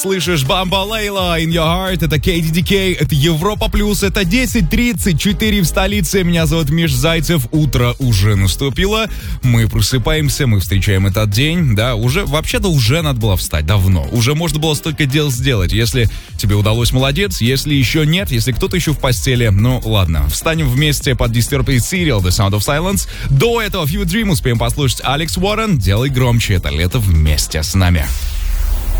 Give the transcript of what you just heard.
Слышишь, Бамба Лейла, In Your Heart, это KDDK, это Европа Плюс, это 10:34 в столице. Меня зовут Миш Зайцев, утро уже наступило, мы просыпаемся, мы встречаем этот день, да, вообще-то уже надо было встать давно, уже можно было столько дел сделать. Если тебе удалось, молодец, если еще нет, если кто-то еще в постели, ну ладно, встанем вместе под Disturbed Serial, The Sound of Silence. До этого Few Dream успеем послушать Алекс Уоррен, делай громче, это лето вместе с нами.